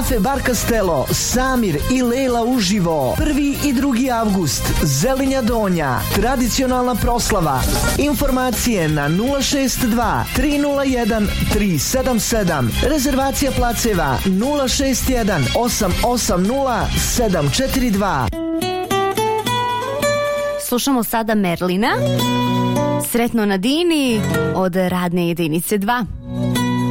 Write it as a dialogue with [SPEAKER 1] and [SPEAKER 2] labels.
[SPEAKER 1] Kafe Bar Castello, Samir i Lejla uživo. 1. i 2. avgust, Zelinja Donja. Tradicionalna proslava. Informacije na 062 301 377. Rezervacija placeva 061 880 742.
[SPEAKER 2] Slušamo sada Merlina. Sretno na Dini od radne jedinice 2.